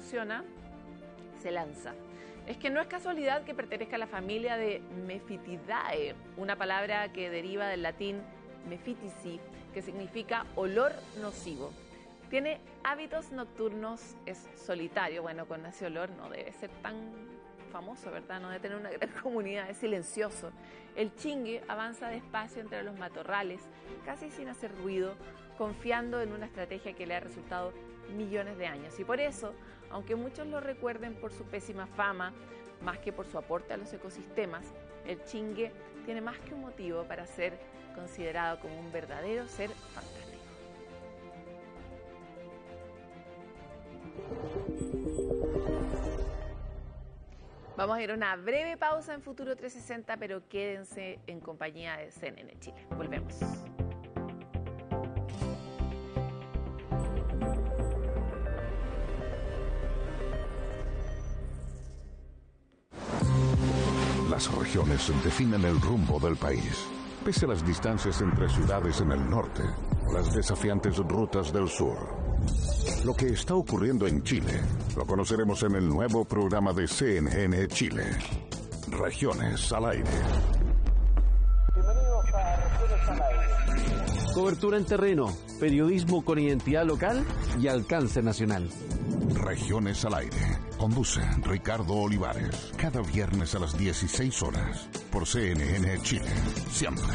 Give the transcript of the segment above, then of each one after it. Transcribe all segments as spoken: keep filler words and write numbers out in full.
funciona, se lanza. Es que no es casualidad que pertenezca a la familia de Mephitidae, una palabra que deriva del latín mephitici, que significa olor nocivo. Tiene hábitos nocturnos, es solitario. Bueno, con ese olor no debe ser tan famoso, ¿verdad? No debe tener una gran comunidad, es silencioso. El chingue avanza despacio entre los matorrales, casi sin hacer ruido, confiando en una estrategia que le ha resultado millones de años. Y por eso, aunque muchos lo recuerden por su pésima fama, más que por su aporte a los ecosistemas, el chingue tiene más que un motivo para ser considerado como un verdadero ser fantástico. Vamos a ir a una breve pausa en Futuro trescientos sesenta, pero quédense en compañía de C N N Chile. Volvemos. Las regiones definen el rumbo del país, pese a las distancias entre ciudades en el norte o las desafiantes rutas del sur. Lo que está ocurriendo en Chile lo conoceremos en el nuevo programa de C N N Chile, Regiones al Aire. Bienvenidos a Regiones al Aire. Cobertura en terreno, periodismo con identidad local y alcance nacional. Regiones al Aire. Conduce Ricardo Olivares. Cada viernes a las dieciséis horas por C N N Chile. Siempre.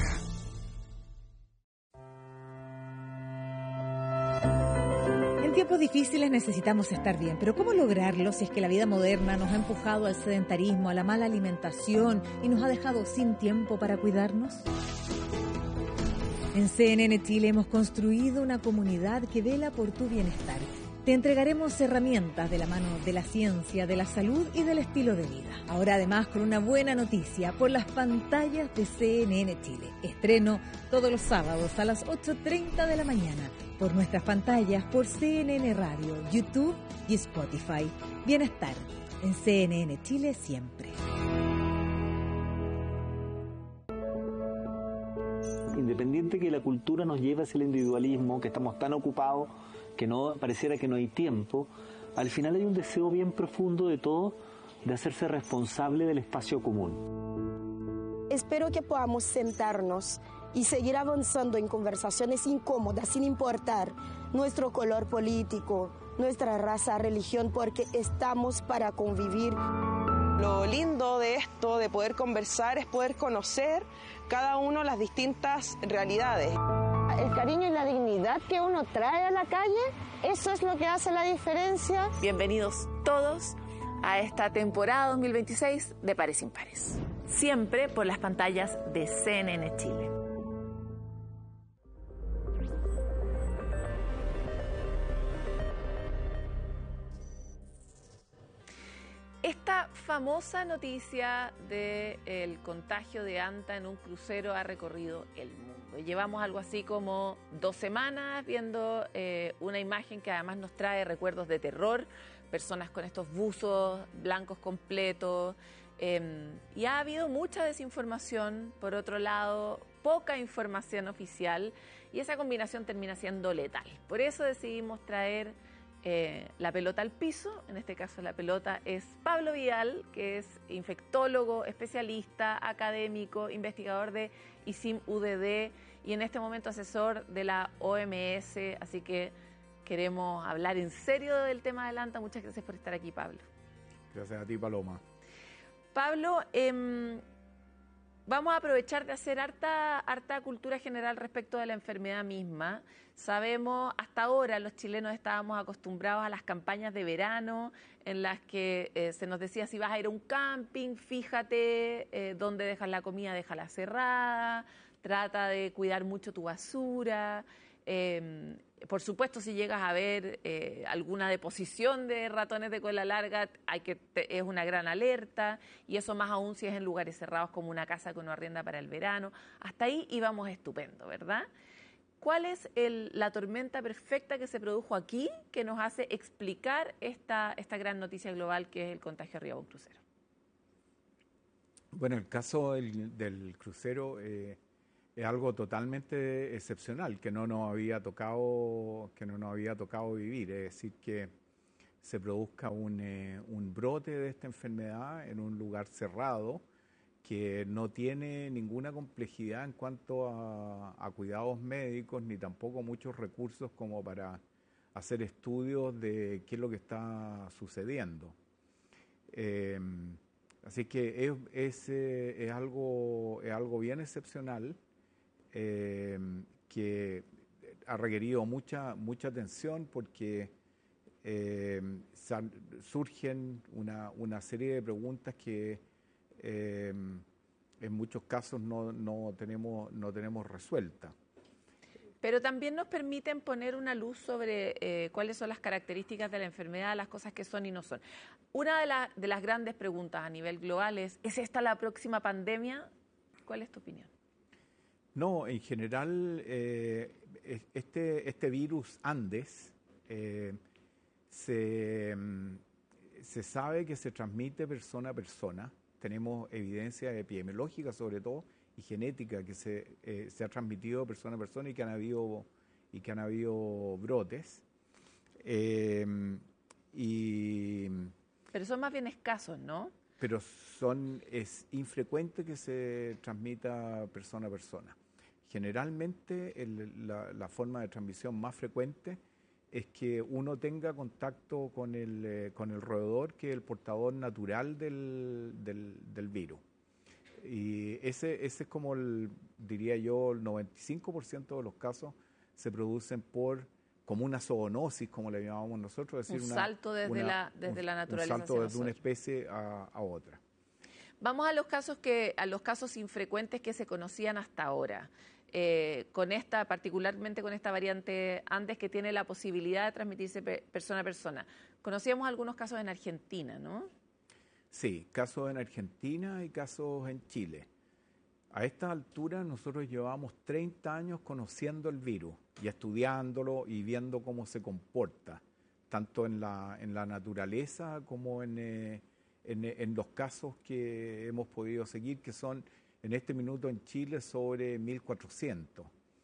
En tiempos difíciles necesitamos estar bien, pero ¿cómo lograrlo si es que la vida moderna nos ha empujado al sedentarismo, a la mala alimentación y nos ha dejado sin tiempo para cuidarnos? En C N N Chile hemos construido una comunidad que vela por tu bienestar. Te entregaremos herramientas de la mano de la ciencia, de la salud y del estilo de vida. Ahora además con una buena noticia por las pantallas de C N N Chile. Estreno todos los sábados a las ocho treinta de la mañana por nuestras pantallas por C N N Radio, YouTube y Spotify. Bienestar en C N N Chile siempre. Independiente que la cultura nos lleve hacia el individualismo, que estamos tan ocupados que no pareciera que no hay tiempo, al final hay un deseo bien profundo de todos de hacerse responsable del espacio común. Espero que podamos sentarnos y seguir avanzando en conversaciones incómodas sin importar nuestro color político, nuestra raza, religión, porque estamos para convivir. Lo lindo de esto, de poder conversar, es poder conocer cada uno las distintas realidades. El cariño y la dignidad que uno trae a la calle, eso es lo que hace la diferencia. Bienvenidos todos a esta temporada dos mil veintiséis de Pares Impares. Siempre por las pantallas de C N N Chile. Esta famosa noticia del contagio de Anta en un crucero ha recorrido el mundo. Llevamos algo así como dos semanas viendo eh, una imagen que además nos trae recuerdos de terror, personas con estos buzos blancos completos, eh, y ha habido mucha desinformación, por otro lado, poca información oficial, y esa combinación termina siendo letal. Por eso decidimos traer Eh, la pelota al piso. En este caso la pelota es Pablo Vidal, que es infectólogo, especialista, académico, investigador de I C I M U D D y en este momento asesor de la O M S, así que queremos hablar en serio del tema de Anta. Muchas gracias por estar aquí, Pablo. Gracias a ti, Paloma. Pablo, eh, vamos a aprovechar de hacer harta, harta cultura general respecto de la enfermedad misma. Sabemos, hasta ahora los chilenos estábamos acostumbrados a las campañas de verano en las que eh, se nos decía si vas a ir a un camping, fíjate eh, dónde dejas la comida, déjala cerrada, trata de cuidar mucho tu basura. Eh, por supuesto, si llegas a ver eh, alguna deposición de ratones de cola larga, hay que te, es una gran alerta, y eso más aún si es en lugares cerrados como una casa que uno arrienda para el verano. Hasta ahí íbamos estupendo, ¿verdad? ¿Cuál es el, la tormenta perfecta que se produjo aquí que nos hace explicar esta, esta gran noticia global que es el contagio arriba de un crucero? Bueno, el caso del, del crucero eh, es algo totalmente excepcional que no nos había tocado, que no nos había tocado vivir. Es decir, que se produzca un, eh, un brote de esta enfermedad en un lugar cerrado que no tiene ninguna complejidad en cuanto a, a cuidados médicos ni tampoco muchos recursos como para hacer estudios de qué es lo que está sucediendo. Eh, así que es, es, eh, es, algo, es algo bien excepcional eh, que ha requerido mucha, mucha atención porque eh, surgen una, una serie de preguntas que eh, en muchos casos no, no, tenemos, no tenemos resueltas. Pero también nos permiten poner una luz sobre eh, cuáles son las características de la enfermedad, las cosas que son y no son. Una de, la, de las grandes preguntas a nivel global es, ¿es esta la próxima pandemia? ¿Cuál es tu opinión? No, en general, eh, este, este virus Andes eh, se, se sabe que se transmite persona a persona. Tenemos evidencia epidemiológica sobre todo y genética que se, eh, se ha transmitido persona a persona y que han habido, y que han habido brotes. Eh, y, Pero son más bien escasos, ¿no? Pero son, es infrecuente que se transmita persona a persona. Generalmente el, la, la forma de transmisión más frecuente es que uno tenga contacto con el, eh, con el roedor, que es el portador natural del, del, del virus. Y ese, ese es como, el, diría yo, el noventa y cinco por ciento de los casos se producen por, como una zoonosis, como le llamamos nosotros. Es decir, un una, salto desde, una, la, desde un, la naturaleza. Un salto desde una especie a, a otra. Vamos a los casos que, a los casos infrecuentes que se conocían hasta ahora. Eh, con esta, particularmente con esta variante Andes que tiene la posibilidad de transmitirse pe persona a persona. Conocíamos algunos casos en Argentina, ¿no? Sí, casos en Argentina y casos en Chile. A esta altura nosotros llevamos treinta años conociendo el virus y estudiándolo y viendo cómo se comporta, tanto en la, en la naturaleza como en, eh, en, en los casos que hemos podido seguir, que son en este minuto en Chile sobre mil cuatrocientos.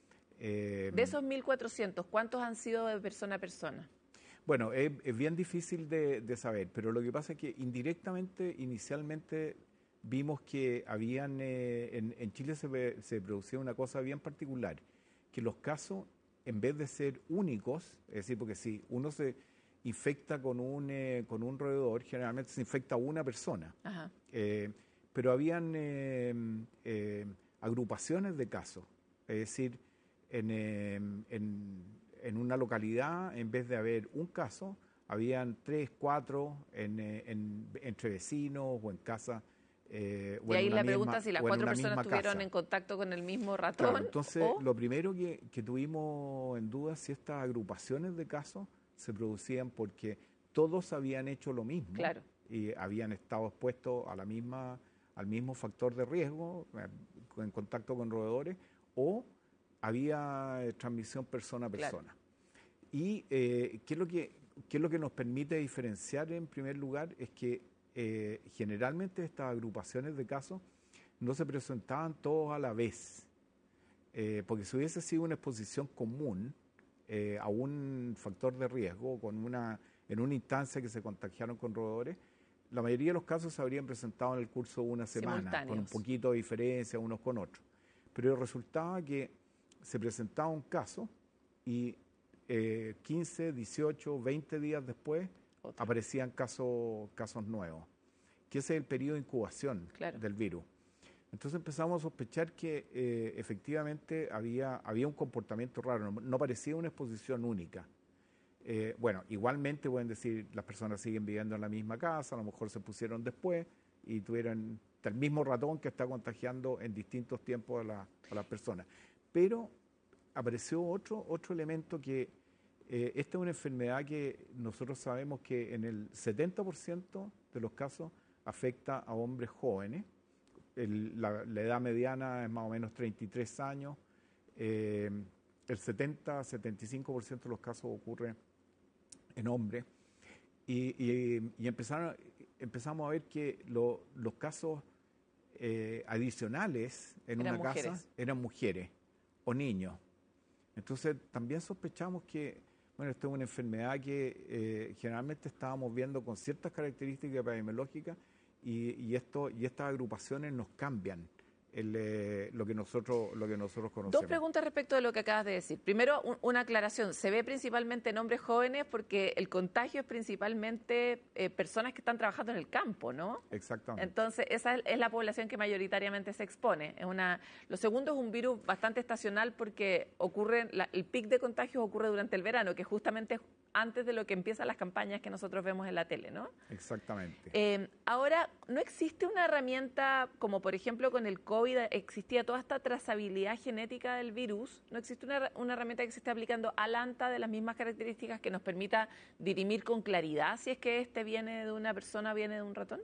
Eh, de esos mil cuatrocientos, ¿cuántos han sido de persona a persona? Bueno, es, es bien difícil de, de saber, pero lo que pasa es que indirectamente, inicialmente, vimos que habían, eh, en, en Chile se, se producía una cosa bien particular, que los casos, en vez de ser únicos, es decir, porque si uno se infecta con un, eh, con un roedor, generalmente se infecta una persona. Ajá. Eh, pero habían eh, eh, agrupaciones de casos, es decir, en, eh, en, en una localidad, en vez de haber un caso, habían tres, cuatro en, en, entre vecinos o en casa. Eh, y ahí la pregunta si las cuatro personas estuvieron casa. en contacto con el mismo ratón. Claro, entonces, o... lo primero que, que tuvimos en duda es si estas agrupaciones de casos se producían porque todos habían hecho lo mismo. Claro. Y habían estado expuestos a la misma... al mismo factor de riesgo, eh, en contacto con roedores, o había eh, transmisión persona a persona. Claro. Y eh, ¿qué, es lo que, qué es lo que nos permite diferenciar en primer lugar? Es que eh, generalmente estas agrupaciones de casos no se presentaban todos a la vez, eh, porque si hubiese sido una exposición común eh, a un factor de riesgo, con una, en una instancia que se contagiaron con roedores, la mayoría de los casos se habrían presentado en el curso de una semana, con un poquito de diferencia unos con otros. Pero resultaba que se presentaba un caso y eh, quince, dieciocho, veinte días después Otra. aparecían casos, casos nuevos, que ese es el periodo de incubación claro. del virus. Entonces empezamos a sospechar que eh, efectivamente había, había un comportamiento raro, no, no parecía una exposición única. Eh, bueno, igualmente pueden decir, las personas siguen viviendo en la misma casa, a lo mejor se pusieron después y tuvieron el mismo ratón que está contagiando en distintos tiempos a, la, a las personas. Pero apareció otro, otro elemento que eh, esta es una enfermedad que nosotros sabemos que en el setenta por ciento de los casos afecta a hombres jóvenes. El, la, la edad mediana es más o menos treinta y tres años. Eh, el setenta a setenta y cinco por ciento de los casos ocurre en hombres, y, y, y empezaron, empezamos a ver que lo, los casos eh, adicionales en eran una mujeres. casa eran mujeres o niños. Entonces también sospechamos que Bueno, esto es una enfermedad que eh, generalmente estábamos viendo con ciertas características epidemiológicas y, y, esto, y estas agrupaciones nos cambian el, eh, lo, que nosotros, lo que nosotros conocemos. Dos preguntas respecto de lo que acabas de decir. Primero, un, una aclaración. Se ve principalmente en hombres jóvenes porque el contagio es principalmente eh, personas que están trabajando en el campo, ¿no? Exactamente. Entonces, esa es, es la población que mayoritariamente se expone. Es una, lo segundo es un virus bastante estacional porque ocurre, la, el pic de contagios ocurre durante el verano, que justamente es antes de lo que empiezan las campañas que nosotros vemos en la tele, ¿no? Exactamente. Eh, ahora, ¿no existe una herramienta como, por ejemplo, con el COVID existía toda esta trazabilidad genética del virus? ¿No existe una, una herramienta que se esté aplicando al ANTA de las mismas características que nos permita dirimir con claridad si es que este viene de una persona, viene de un ratón?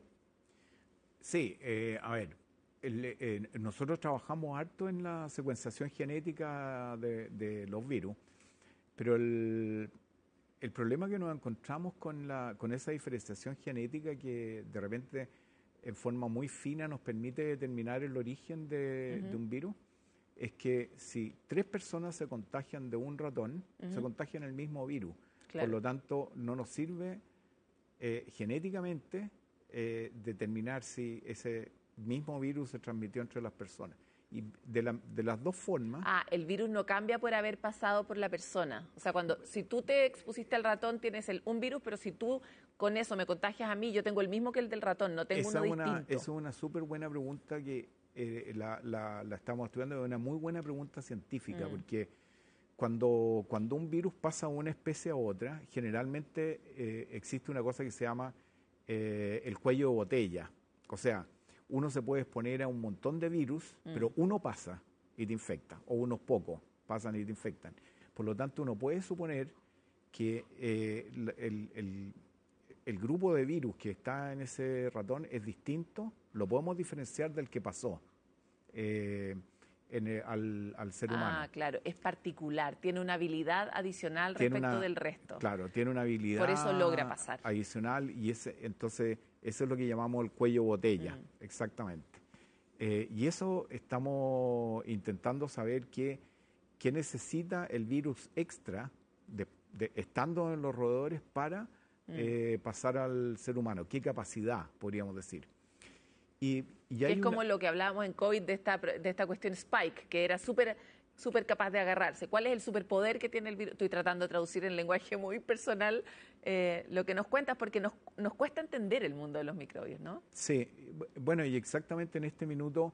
Sí, eh, a ver, el, eh, nosotros trabajamos harto en la secuenciación genética de, de los virus, pero el, el problema que nos encontramos con, la, con esa diferenciación genética que de repente en forma muy fina nos permite determinar el origen de, uh-huh. de un virus, es que si tres personas se contagian de un ratón, uh-huh. se contagian el mismo virus. Claro. Por lo tanto, no nos sirve eh, genéticamente eh, determinar si ese mismo virus se transmitió entre las personas. Y de, la, de las dos formas... Ah, el virus no cambia por haber pasado por la persona. O sea, cuando si tú te expusiste al ratón, tienes el, un virus, pero si tú con eso me contagias a mí, yo tengo el mismo que el del ratón, no tengo esa uno una, distinto. Esa es una súper buena pregunta que eh, la, la, la estamos estudiando, es una muy buena pregunta científica, mm. porque cuando, cuando un virus pasa de una especie a otra, generalmente eh, existe una cosa que se llama eh, el cuello de botella. O sea, uno se puede exponer a un montón de virus, mm. pero uno pasa y te infecta, o unos pocos pasan y te infectan. Por lo tanto, uno puede suponer que eh, el, el, el grupo de virus que está en ese ratón es distinto, lo podemos diferenciar del que pasó eh, en el, al, al ser humano. Ah, claro, es particular, tiene una habilidad adicional tiene respecto una, del resto. Claro, tiene una habilidad por eso logra pasar. Adicional y ese, entonces eso es lo que llamamos el cuello botella, mm. exactamente. Eh, y eso estamos intentando saber qué, qué necesita el virus extra de, de, estando en los roedores para mm. eh, pasar al ser humano, qué capacidad podríamos decir. Y, y hay es una... como lo que hablábamos en COVID de esta, de esta cuestión Spike, que era súper súper capaz de agarrarse. ¿Cuál es el superpoder que tiene el virus? Estoy tratando de traducir en lenguaje muy personal eh, lo que nos cuentas, porque nos, nos cuesta entender el mundo de los microbios, ¿no? Sí, bueno, y exactamente en este minuto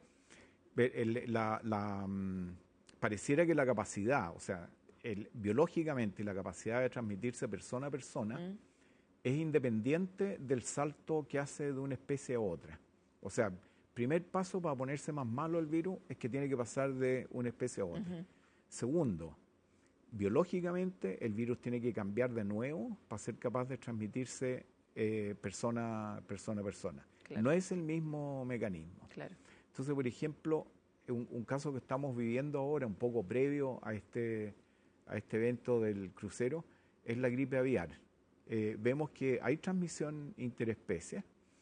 el, la, la, um, pareciera que la capacidad, o sea, el, biológicamente la capacidad de transmitirse persona a persona mm. es independiente del salto que hace de una especie a otra. O sea, primer paso para ponerse más malo el virus es que tiene que pasar de una especie a otra. Uh-huh. Segundo, biológicamente el virus tiene que cambiar de nuevo para ser capaz de transmitirse eh, persona, persona a persona. Claro. No es el mismo mecanismo. Claro. Entonces, por ejemplo, un, un caso que estamos viviendo ahora, un poco previo a este, a este evento del crucero, es la gripe aviar. Eh, vemos que hay transmisión interespecie.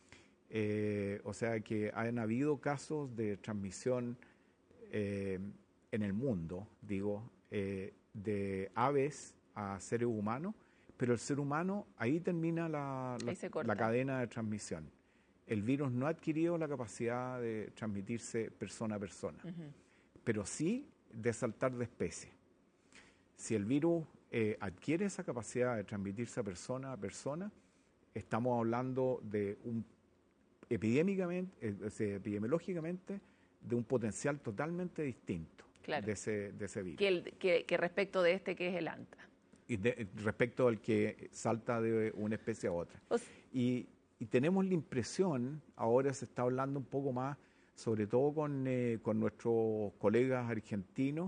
Eh, o sea que han habido casos de transmisión eh, en el mundo, digo, eh, de aves a seres humanos, pero el ser humano, ahí termina la, la, la cadena de transmisión. El virus no ha adquirido la capacidad de transmitirse persona a persona, uh-huh. pero sí de saltar de especie. Si el virus eh, adquiere esa capacidad de transmitirse a persona a persona, estamos hablando de un epidémicamente, eh, epidemiológicamente, de un potencial totalmente distinto claro. de, ese, de ese virus. Que, el, que, que respecto de este que es el ANTA. Y de, respecto al que salta de una especie a otra. O sea, y, y tenemos la impresión, ahora se está hablando un poco más, sobre todo con, eh, con nuestros colegas argentinos,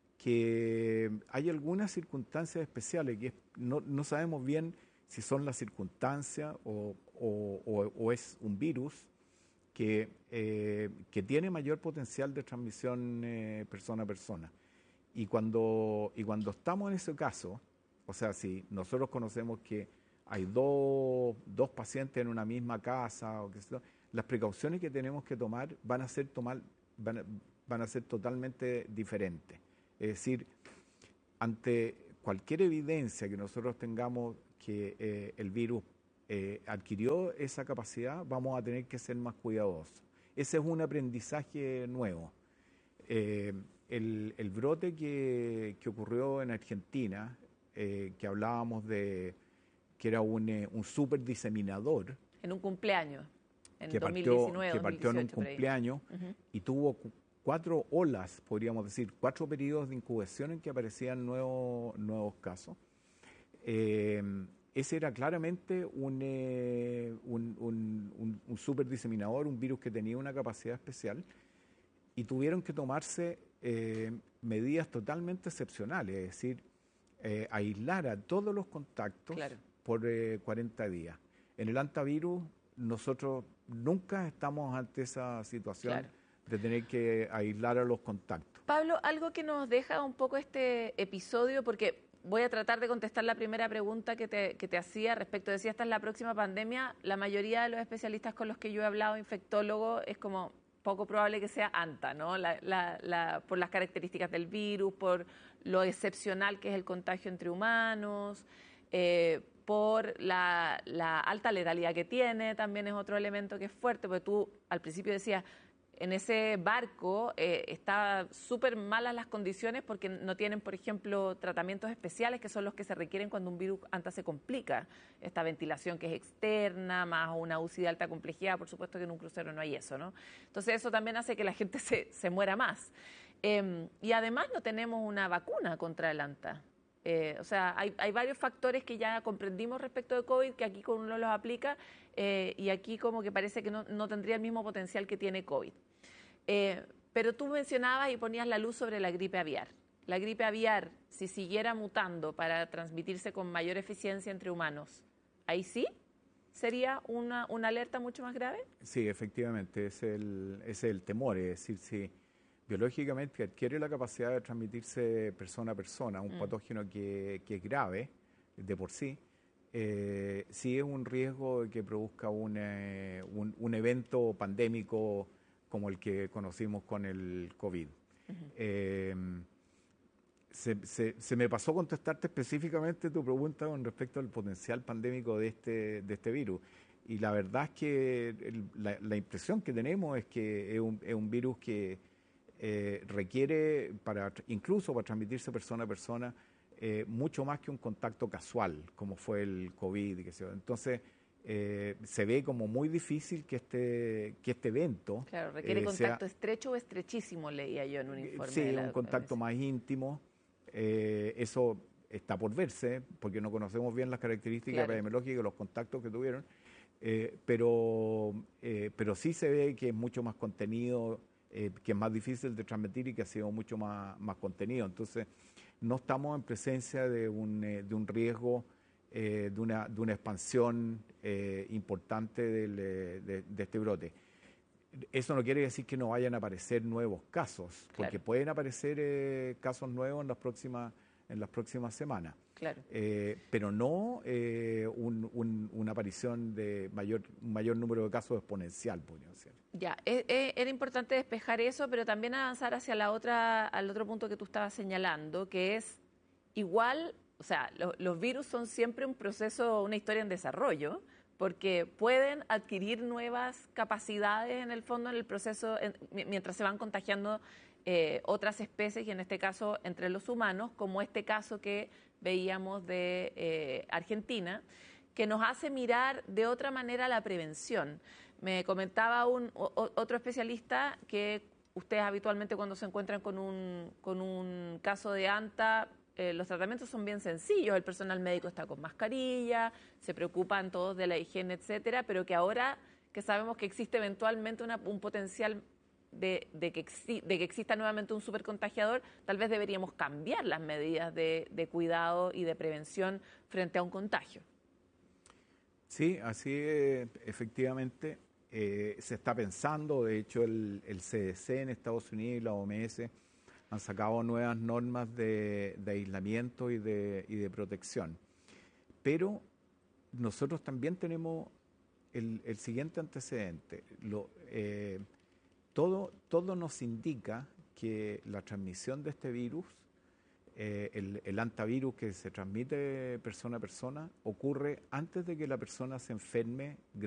que hay algunas circunstancias especiales, que no, no sabemos bien si son las circunstancias o, o, o, o es un virus que, eh, que tiene mayor potencial de transmisión eh, persona a persona. Y cuando, y cuando estamos en ese caso, o sea, si nosotros conocemos que hay dos, dos pacientes en una misma casa, o que sea, las precauciones que tenemos que tomar van a ser, tomar, van a, van a ser totalmente diferentes. Es decir, ante... cualquier evidencia que nosotros tengamos que eh, el virus eh, adquirió esa capacidad, vamos a tener que ser más cuidadosos. Ese es un aprendizaje nuevo. Eh, el, el brote que, que ocurrió en Argentina, eh, que hablábamos de que era un, eh, un super diseminador. En un cumpleaños, en que dos mil partió, diecinueve, que partió en un dos mil dieciocho, cumpleaños uh-huh. y tuvo cu cuatro olas, podríamos decir, cuatro periodos de incubación en que aparecían nuevos, nuevos casos. Eh, ese era claramente un, eh, un, un, un, un super diseminador, un virus que tenía una capacidad especial, y tuvieron que tomarse eh, medidas totalmente excepcionales, es decir, eh, aislar a todos los contactos claro. por eh, cuarenta días. En el antivirus nosotros nunca estamos ante esa situación claro. de tener que aislar a los contactos. Pablo, algo que nos deja un poco este episodio, porque voy a tratar de contestar la primera pregunta que te, que te hacía respecto de si esta es la próxima pandemia. La mayoría de los especialistas con los que yo he hablado, infectólogos, es como poco probable que sea ANTA, ¿no? La, la, la, por las características del virus, por lo excepcional que es el contagio entre humanos, eh, por la, la alta letalidad que tiene, también es otro elemento que es fuerte, porque tú al principio decías, en ese barco eh, está súper malas las condiciones porque no tienen, por ejemplo, tratamientos especiales que son los que se requieren cuando un virus ANTA se complica. Esta ventilación que es externa, más una U C I de alta complejidad, por supuesto que en un crucero no hay eso, ¿no? Entonces eso también hace que la gente se, se muera más. Eh, y además no tenemos una vacuna contra el ANTA. Eh, o sea, hay, hay varios factores que ya comprendimos respecto de COVID que aquí uno los aplica eh, y aquí como que parece que no, no tendría el mismo potencial que tiene COVID. Eh, pero tú mencionabas y ponías la luz sobre la gripe aviar. La gripe aviar, si siguiera mutando para transmitirse con mayor eficiencia entre humanos, ¿ahí sí sería una, una alerta mucho más grave? Sí, efectivamente, es el, es el temor, es decir, si biológicamente adquiere la capacidad de transmitirse persona a persona, un mm. patógeno que, que es grave de por sí, eh, sí es un riesgo de que produzca un, eh, un, un evento pandémico como el que conocimos con el COVID. Uh-huh. eh, se, se, se me pasó contestarte específicamente tu pregunta con respecto al potencial pandémico de este, de este virus. Y la verdad es que el, la, la impresión que tenemos es que es un, es un virus que eh, requiere, para, incluso para transmitirse persona a persona, eh, mucho más que un contacto casual, como fue el COVID. Y que se, entonces, Eh, se ve como muy difícil que este que este evento... Claro, requiere eh, contacto sea, estrecho o estrechísimo, leía yo en un informe. Sí, de la un contacto más íntimo. Eh, eso está por verse, porque no conocemos bien las características claro. epidemiológicas de los contactos que tuvieron, eh, pero, eh, pero sí se ve que es mucho más contenido, eh, que es más difícil de transmitir y que ha sido mucho más, más contenido. Entonces, no estamos en presencia de un, eh, de un riesgo Eh, de, una, de una expansión eh, importante del, de, de este brote. Eso no quiere decir que no vayan a aparecer nuevos casos, porque claro. pueden aparecer eh, casos nuevos en las próximas, en las próximas semanas. Claro. Eh, pero no eh, un, un, una aparición de mayor, un mayor número de casos exponencial, podríamos decir. Ya, eh, eh, era importante despejar eso, pero también avanzar hacia la otra, al otro punto que tú estabas señalando, que es igual. O sea, lo, los virus son siempre un proceso, una historia en desarrollo, porque pueden adquirir nuevas capacidades en el fondo en el proceso, en, mientras se van contagiando eh, otras especies, y en este caso entre los humanos, como este caso que veíamos de eh, Argentina, que nos hace mirar de otra manera la prevención. Me comentaba un, o, otro especialista que ustedes habitualmente cuando se encuentran con un, con un caso de ANTA, Eh, los tratamientos son bien sencillos, el personal médico está con mascarilla, se preocupan todos de la higiene, etcétera, pero que ahora que sabemos que existe eventualmente una, un potencial de, de, que exi, de que exista nuevamente un supercontagiador, tal vez deberíamos cambiar las medidas de, de cuidado y de prevención frente a un contagio. Sí, así es, efectivamente eh, se está pensando, de hecho el, el C D C en Estados Unidos y la O M S han sacado nuevas normas de, de aislamiento y de, y de protección. Pero nosotros también tenemos el, el siguiente antecedente. Lo, eh, todo, todo nos indica que la transmisión de este virus eh, el, el antivirus que se transmite persona a persona ocurre antes de que la persona se enferme